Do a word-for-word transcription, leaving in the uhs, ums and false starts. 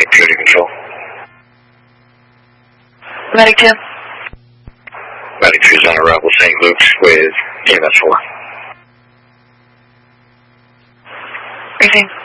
Medic two to control. Medic two. Medic two is on arrival Saint Luke's with E M S four. Briefing.